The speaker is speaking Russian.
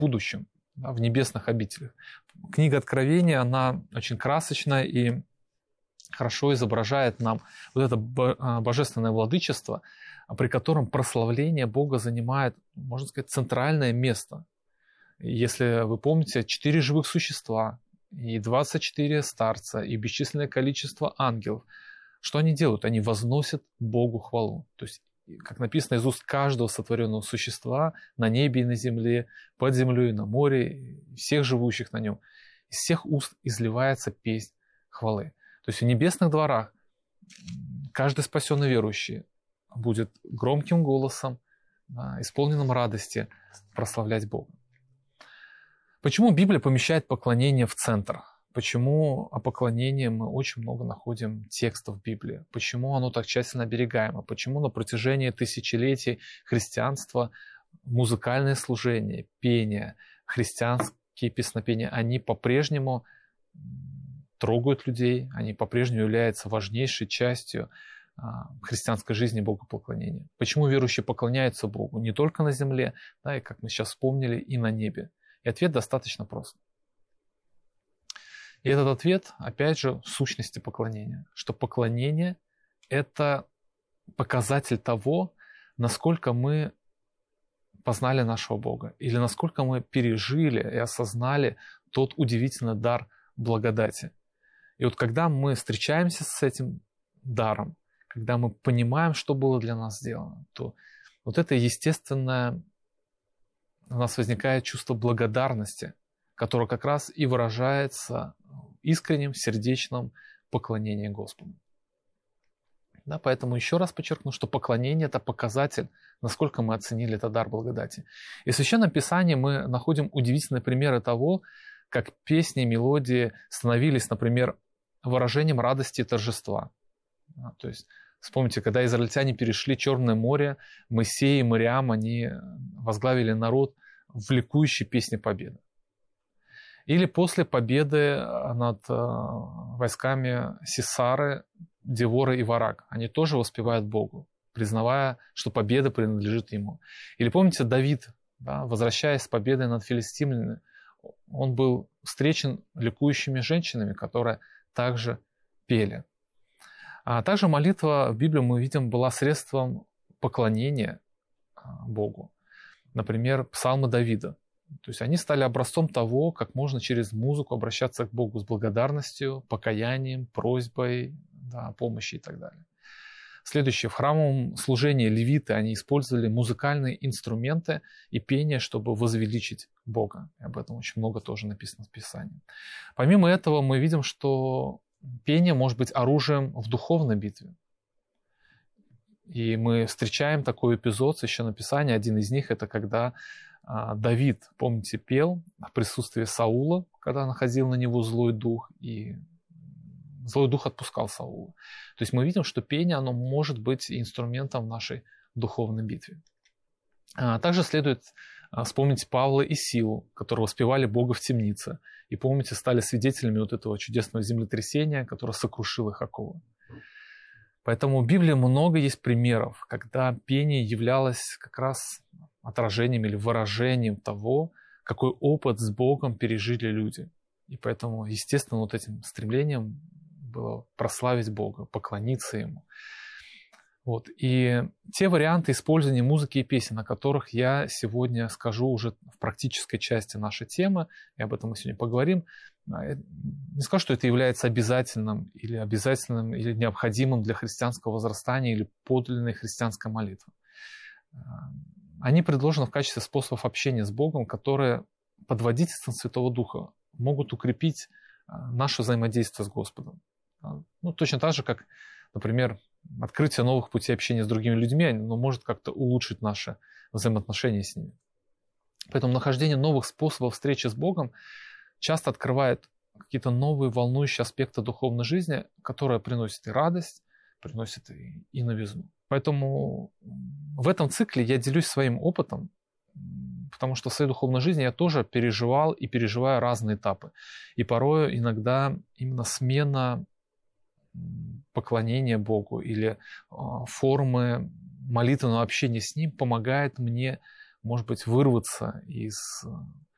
будущем, да, в небесных обителях. Книга Откровения, она очень красочная и хорошо изображает нам вот это божественное владычество, при котором прославление Бога занимает, можно сказать, центральное место. Если вы помните, 4 живых существа, и 24 старца, и бесчисленное количество ангелов, что они делают? Они возносят Богу хвалу. То есть, как написано, из уст каждого сотворенного существа на небе и на земле, под землей и на море, всех живущих на нем, из всех уст изливается песнь хвалы. То есть в небесных дворах каждый спасенный верующий будет громким голосом, исполненным радости прославлять Бога. Почему Библия помещает поклонение в центр? Почему о поклонении мы очень много находим текстов в Библии? Почему оно так тщательно оберегаемо? Почему на протяжении тысячелетий христианства музыкальное служение, пение, христианские песнопения, они по-прежнему трогают людей, они по-прежнему являются важнейшей частью христианской жизни богопоклонения. Почему верующие поклоняются Богу не только на земле, да, и, как мы сейчас вспомнили, и на небе? И ответ достаточно прост. И этот ответ, опять же, в сущности поклонения. Что поклонение – это показатель того, насколько мы познали нашего Бога, или насколько мы пережили и осознали тот удивительный дар благодати. И вот когда мы встречаемся с этим даром, когда мы понимаем, что было для нас сделано, то вот это естественное у нас возникает чувство благодарности, которое как раз и выражается в искреннем, сердечном поклонении Господу. Да, поэтому еще раз подчеркну, что поклонение – это показатель, насколько мы оценили этот дар благодати. И в Священном Писании мы находим удивительные примеры того, как песни и мелодии становились, например, выражением радости и торжества. То есть, вспомните, когда израильтяне перешли Черное море, Моисей и Мириам, они возглавили народ в ликующей песне победы. Или после победы над войсками Сисары, Деворы и Варак, они тоже воспевают Богу, признавая, что победа принадлежит Ему. Или помните, Давид, да, возвращаясь с победой над филистимлянами, он был встречен ликующими женщинами, которые также пели. А также молитва в Библии, мы видим, была средством поклонения Богу. Например, псалмы Давида. То есть они стали образцом того, как можно через музыку обращаться к Богу с благодарностью, покаянием, просьбой, да, помощи и так далее. Следующее. В храмовом служении левиты, они использовали музыкальные инструменты и пение, чтобы возвеличить Бога. И об этом очень много тоже написано в Писании. Помимо этого, мы видим, что пение может быть оружием в духовной битве. И мы встречаем такой эпизод в Священном Писании. Один из них – это когда Давид, помните, пел в присутствии Саула, когда находил на него злой дух, и злой дух отпускал Саула. То есть мы видим, что пение, оно может быть инструментом в нашей духовной битве. Также следует вспомнить Павла и Силу, которые воспевали Бога в темнице. И, помните, стали свидетелями вот этого чудесного землетрясения, которое сокрушило их оковы. Поэтому в Библии много есть примеров, когда пение являлось как раз отражением или выражением того, какой опыт с Богом пережили люди. И поэтому, естественно, вот этим стремлением было прославить Бога, поклониться Ему. Вот. И те варианты использования музыки и песен, о которых я сегодня скажу уже в практической части нашей темы, и об этом мы сегодня поговорим, не скажу, что это является обязательным или необходимым для христианского возрастания или подлинной христианской молитвы. Они предложены в качестве способов общения с Богом, которые под водительством Святого Духа могут укрепить наше взаимодействие с Господом. Ну, точно так же, как, например, открытие новых путей общения с другими людьми, оно может как-то улучшить наши взаимоотношения с ними. Поэтому нахождение новых способов встречи с Богом часто открывает какие-то новые волнующие аспекты духовной жизни, которые приносят и радость, приносят и новизну. Поэтому в этом цикле я делюсь своим опытом, потому что в своей духовной жизни я тоже переживал и переживаю разные этапы. И порой иногда именно смена поклонения Богу или формы молитвенного общения с Ним помогает мне, может быть, вырваться из